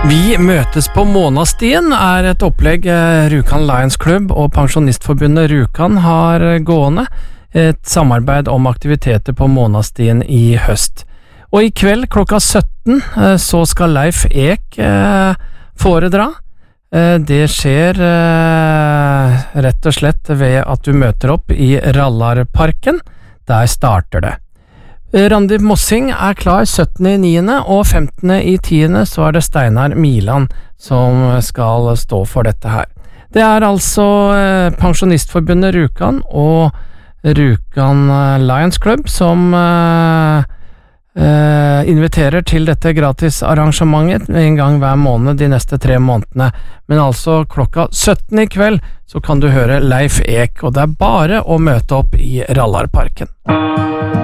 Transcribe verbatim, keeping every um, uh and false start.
Vi møtes på Månastien er et opplegg Rjukan Lions Club og Pensjonistforbundet Rjukan har gående, et samarbeid om aktiviteter på Månastien i høst. Og i kveld klokka sytten så skal Leif Ek foredra. Det skjer rett og slett ved at du møter opp i Rallarparken. Der starter det. Randi Mossing er klar syttende i niende og femtende i tiende så er det Steinar Milan som skal stå for dette her. Det er altså eh, Pensjonistforbundet Rjukan og Rjukan Lions Club som eh, eh, inviterer til dette gratis arrangementet en gang hver måned de neste tre månedene. Men altså klokka sytten i kveld så kan du høre Leif Ek, og det er bare å møte opp i Rallarparken.